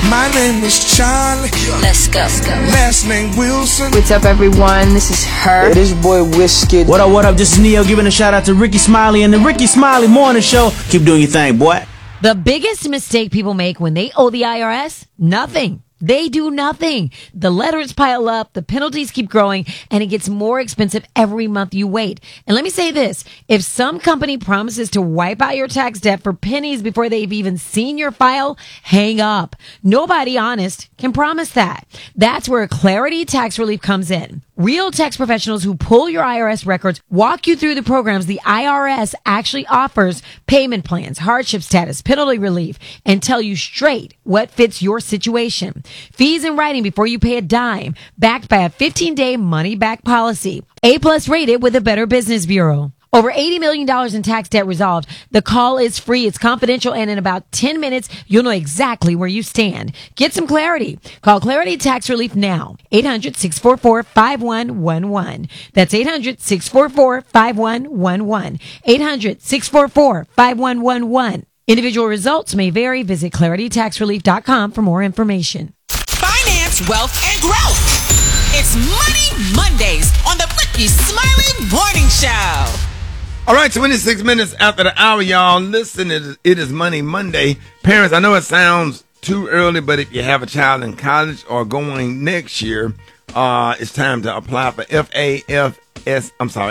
My name is Charlie. Let's go. Last name Wilson. What's up, everyone? This is her. Hey, this your boy Wizkid. What up? This is Neo giving a shout out to Ricky Smiley and the Ricky Smiley Morning Show. Keep doing your thing, boy. The biggest mistake people make when they owe the IRS? Nothing. They do nothing. The letters pile up, the penalties keep growing, and it gets more expensive every month you wait. And let me say this, if some company promises to wipe out your tax debt for pennies before they've even seen your file, hang up. Nobody honest can promise that. That's where Clarity Tax Relief comes in. Real tax professionals who pull your IRS records walk you through the programs the IRS actually offers, payment plans, hardship status, penalty relief, and tell you straight what fits your situation. Fees in writing before you pay a dime, backed by a 15-day money-back policy. A+ rated with the Better Business Bureau. Over $80 million in tax debt resolved. The call is free. It's confidential. And in about 10 minutes, you'll know exactly where you stand. Get some clarity. Call Clarity Tax Relief now. 800-644-5111. That's 800-644-5111. 800-644-5111. Individual results may vary. Visit claritytaxrelief.com for more information. Finance, wealth, and growth. It's Money Mondays on the Ricky Smiley Morning Show. All right, 26 minutes after the hour, y'all. Listen, it is Money Monday. Parents, I know it sounds too early, but if you have a child in college or going next year, it's time to apply for FAFSA.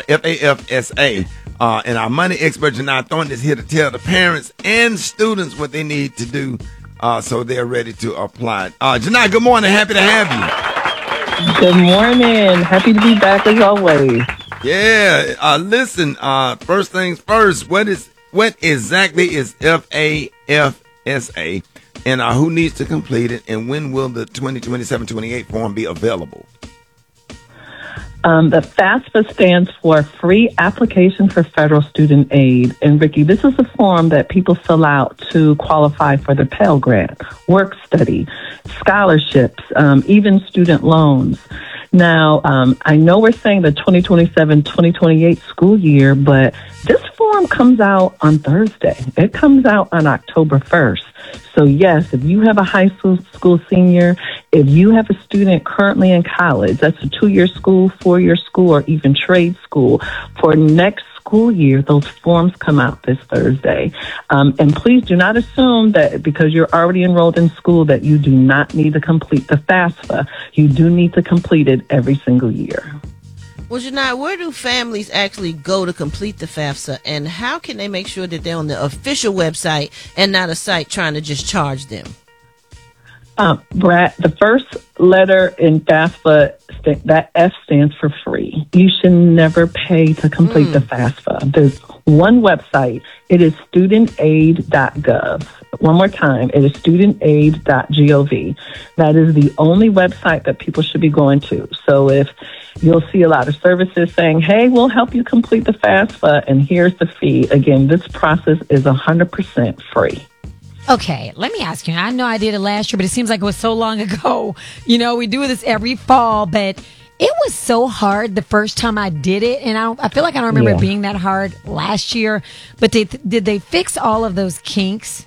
And our money experts and our authorities is here to tell the parents and students what they need to do so they're ready to apply. Janai, good morning. Happy to have you. Good morning. Happy to be back as always. Yeah. Listen, first things first, what exactly is FAFSA and who needs to complete it, and when will the 2027-28 form be available? The FAFSA stands for Free Application for Federal Student Aid. And Ricky, this is a form that people fill out to qualify for the Pell Grant, work study, scholarships, even student loans. Now, I know we're saying the 2027-2028 school year, but this form comes out on Thursday. It comes out on October 1st. So yes, if you have a high school senior, if you have a student currently in college, that's a 2-year school, 4-year school, or even trade school, for next school year, those forms come out this Thursday. And please do not assume that because you're already enrolled in school that you do not need to complete the FAFSA. You do need to complete it every single year. Well, Janai, where do families actually go to complete the FAFSA, and how can they make sure that they're on the official website and not a site trying to just charge them? Brad, the first letter in FAFSA, that F stands for free. You should never pay to complete the FAFSA. There's one website. It is studentaid.gov. One more time, it is studentaid.gov. That is the only website that people should be going to. So if you'll see a lot of services saying, hey, we'll help you complete the FAFSA, and here's the fee. Again, this process is 100% free. Okay, let me ask you. I know I did it last year, but it seems like it was so long ago. You know, we do this every fall, but it was so hard the first time I did it, and I feel like I don't remember it being that hard last year. But did they fix all of those kinks?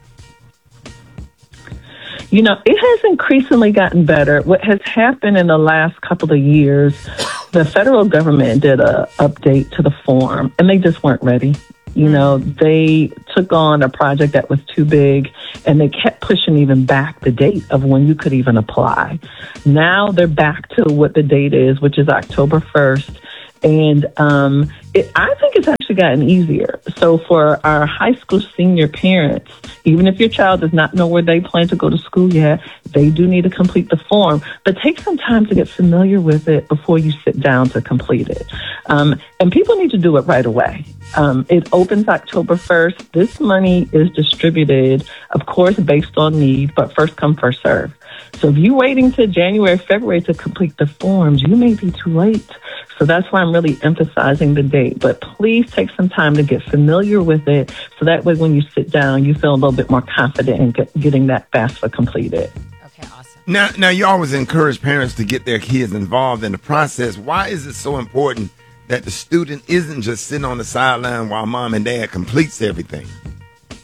You know, it has increasingly gotten better. What has happened in the last couple of years, the federal government did a update to the form, and they just weren't ready. You know, they took on a project that was too big, and they kept pushing even back the date of when you could even apply. Now they're back to what the date is, which is October 1st. And I think it's actually gotten easier. So for our high school senior parents, even if your child does not know where they plan to go to school yet, they do need to complete the form. But take some time to get familiar with it before you sit down to complete it. And people need to do it right away. It opens October 1st. This money is distributed, of course, based on need, but first come, first serve. So if you're waiting to January, February to complete the forms, you may be too late. So that's why I'm really emphasizing the date. But please take some time to get familiar with it so that way when you sit down, you feel a little bit more confident in getting that FAFSA completed. Okay, awesome. Now, you always encourage parents to get their kids involved in the process. Why is it so important that the student isn't just sitting on the sideline while mom and dad completes everything?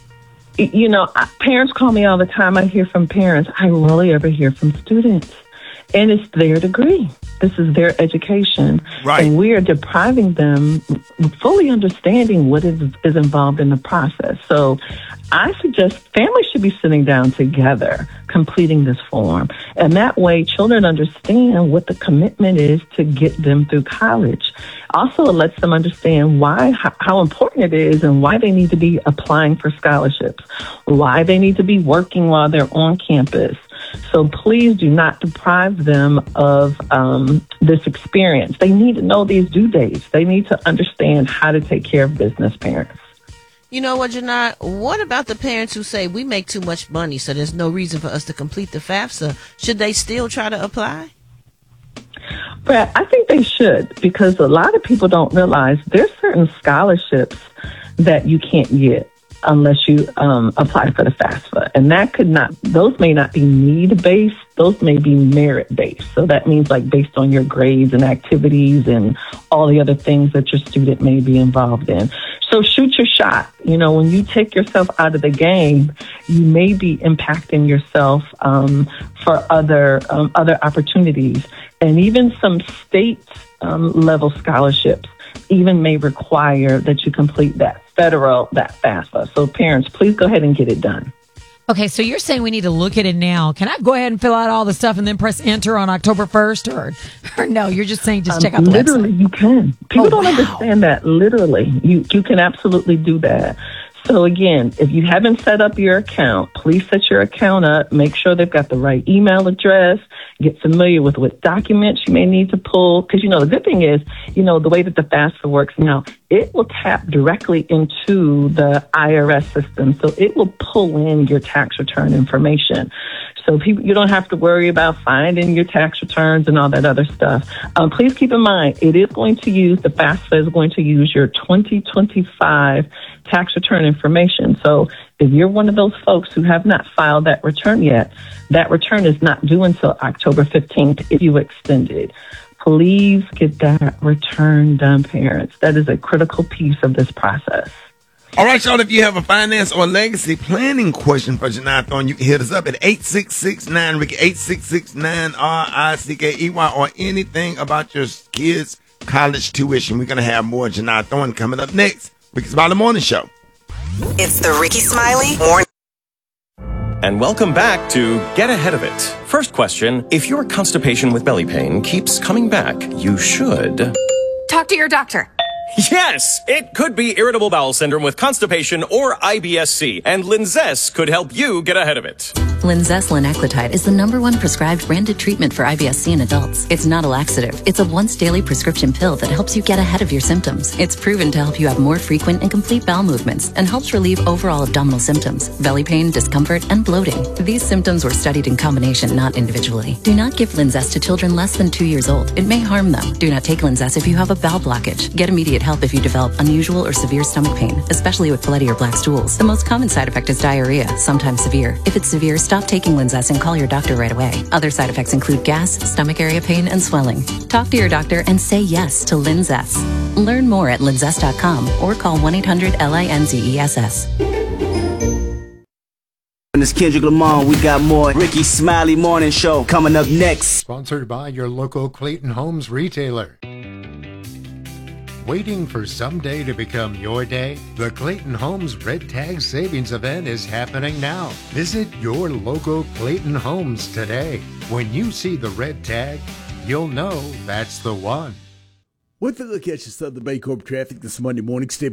Parents call me all the time. I hear from parents. I rarely ever hear from students. And it's their degree. This is their education. Right. And we are depriving them fully understanding what is involved in the process. So I suggest families should be sitting down together, completing this form. And that way children understand what the commitment is to get them through college. Also, it lets them understand how important it is and why they need to be applying for scholarships, why they need to be working while they're on campus. So please do not deprive them of this experience. They need to know these due dates. They need to understand how to take care of business parents. You know what, Janai? What about the parents who say we make too much money, so there's no reason for us to complete the FAFSA? Should they still try to apply? Brad, I think they should, because a lot of people don't realize there's certain scholarships that you can't get unless you apply for the FAFSA. And those may not be need-based, those may be merit-based. So that means like based on your grades and activities and all the other things that your student may be involved in. So shoot your shot. When you take yourself out of the game, you may be impacting yourself for other opportunities. And even some state level scholarships even may require that you complete that FAFSA. So parents, please go ahead and get it done. Okay, so you're saying we need to look at it now. Can I go ahead and fill out all the stuff and then press enter on October 1st? Or no, you're just saying just check out the literally, website? You can. People don't understand that. Literally, you can absolutely do that. So again, if you haven't set up your account, please set your account up. Make sure they've got the right email address. Get familiar with what documents you may need to pull. Because, the good thing is, the way that the FAFSA works now, it will tap directly into the IRS system. So it will pull in your tax return information. So you don't have to worry about finding your tax returns and all that other stuff. Please keep in mind, the FAFSA is going to use your 2025 tax return information. So if you're one of those folks who have not filed that return yet, that return is not due until October 15th if you extend it. Please get that return done, parents. That is a critical piece of this process. All right, y'all, if you have a finance or legacy planning question for Janai Thorne, you can hit us up at 866-9-RICKY, 866-9-RICKEY, or anything about your kids' college tuition. We're going to have more Janai Thorne coming up next. Ricky Smiley Morning Show. It's the Ricky Smiley Morning. And welcome back to Get Ahead of It. First question, if your constipation with belly pain keeps coming back, you should Talk to your doctor. Yes, it could be irritable bowel syndrome with constipation or IBS-C, and Linzess could help you get ahead of it. Linzess linaclotide is the #1 prescribed branded treatment for IBS-C in adults. It's not a laxative. It's a once-daily prescription pill that helps you get ahead of your symptoms. It's proven to help you have more frequent and complete bowel movements and helps relieve overall abdominal symptoms, belly pain, discomfort, and bloating. These symptoms were studied in combination, not individually. Do not give Linzess to children less than 2 years old. It may harm them. Do not take Linzess if you have a bowel blockage. Get immediate help if you develop unusual or severe stomach pain, especially with bloody or black stools. The most common side effect is diarrhea, sometimes severe. If it's severe, stop taking Linzess and call your doctor right away. Other side effects include gas, stomach area pain, and swelling. Talk to your doctor and say yes to Linzess. Learn more at linzess.com or call 1-800-LINZESS. And it's Kendrick Lamar. We got more Ricky Smiley Morning Show coming up next. Sponsored by your local Clayton Homes retailer. Waiting for someday to become your day? The Clayton Homes Red Tag Savings Event is happening now. Visit your local Clayton Homes today. When you see the red tag, you'll know that's the one. With a look at your Southern Bay Corp traffic this Monday morning, stay